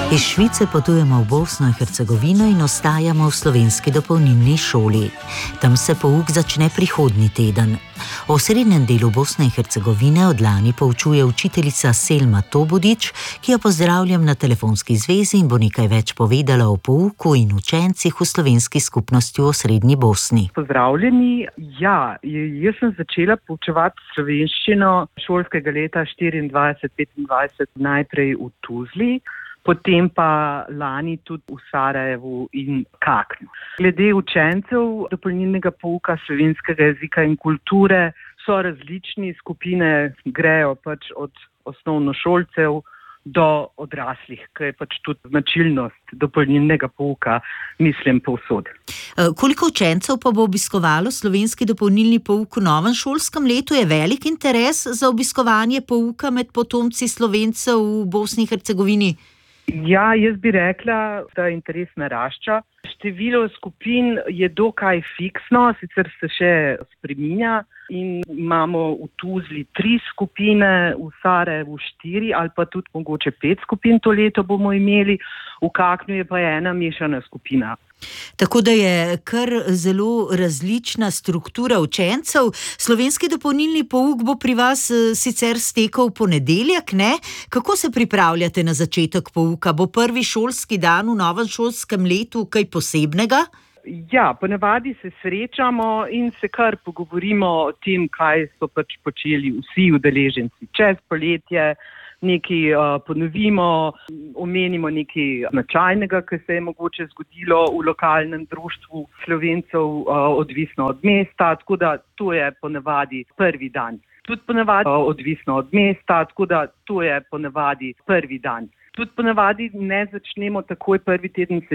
Iz Švice potujemo v Bosno in Hercegovino in ostajamo v slovenski dopolnilni šoli. Tam se pouk začne prihodnji teden. O srednjem delu Bosne in Hercegovine od lani poučuje učiteljica Selma Tobudić, ki jo pozdravljam na telefonski zvezi in bo nekaj več povedala o pouku in učencih v slovenski skupnosti v osrednji Bosni. Pozdravljeni. Ja, jaz sem začela poučevati slovenščino šolskega leta 24-25 najprej v Tuzli, potem pa lani tudi v Sarajevu in Kaknju. Glede učencev dopolnilnega pouka slovenskega jezika in kulture so različni, skupine grejo pač od osnovnošolcev do odraslih, ki je pač tudi značilnost dopolnilnega pouka, mislim, povsod. Koliko učencev pa bo obiskovalo slovenski dopolnilni pouk v novem šolskem letu? Je velik interes za obiskovanje pouka med potomci Slovencev v Bosni in Hercegovini? Ja, jaz bi rekla, da interes narašča. Število skupin je dokaj fiksno, sicer se še spreminja in imamo v Tuzli 3 skupine, v Sarajevu 4 ali pa tudi mogoče 5 skupin to leto bomo imeli, v Kaknju je pa ena mešana skupina. Tako da je kar zelo različna struktura učencev. Slovenski dopolnilni pouk bo pri vas sicer stekel v ponedeljek, ne? Kako se pripravljate na začetek pouka? Bo prvi šolski dan v novem šolskem letu kaj posebnega? Ja, ponavadi se srečamo in se kar pogovorimo o tem, kaj so pač počeli vsi udeleženci čez poletje. Nekaj ponovimo, omenimo nekaj značajnega, ki se je mogoče zgodilo v lokalnem društvu Slovencev, odvisno od mesta, tako da to je ponavadi prvi dan. Tudi ponavadi odvisno od mesta, tako da to je ponavadi prvi dan. Tudi ponavadi ne začnemo takoj prvi teden